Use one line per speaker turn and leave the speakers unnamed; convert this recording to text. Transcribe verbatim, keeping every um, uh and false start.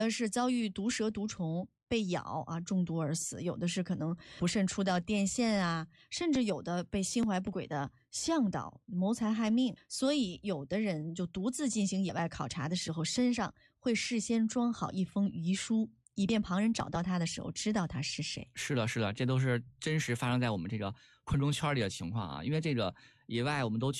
的是遭遇毒蛇毒虫被咬啊，中毒而死，有的是可能不慎触到电线啊，甚至有的被心怀不轨的向导谋财害命。所以有的人就独自进行野外考察的时候，身上会事先装好一封遗书，以便旁人找到他的时候知道他是谁。
是的是的，这都是真实发生在我们这个昆虫圈里的情况啊。因为这个野外我们都